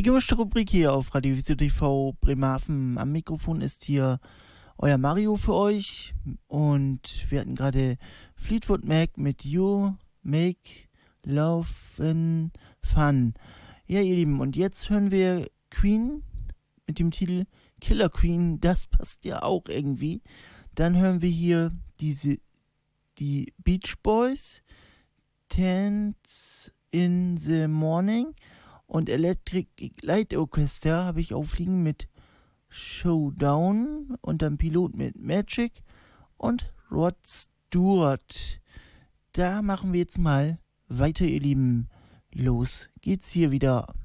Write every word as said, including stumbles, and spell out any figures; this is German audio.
gemischte Rubrik hier auf Radio Visio T V Bremerhaven. Am Mikrofon ist hier euer Mario für euch. Und wir hatten gerade Fleetwood Mac mit You Make Love and Fun. Ja, ihr Lieben, und jetzt hören wir Queen mit dem Titel Killer Queen. Das passt ja auch irgendwie. Dann hören wir hier diese, die Beach Boys, Dance in the Morning, und Electric Light Orchestra habe ich aufliegen mit Showdown und dann Pilot mit Magic und Rod Stewart. Da machen wir jetzt mal weiter, ihr Lieben. Los geht's hier wieder.